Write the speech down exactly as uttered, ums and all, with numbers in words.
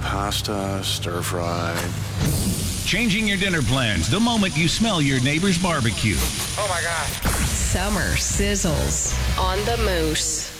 pasta, stir fry. Changing your dinner plans the moment you smell your neighbor's barbecue. Oh my God. Summer sizzles on the Moose.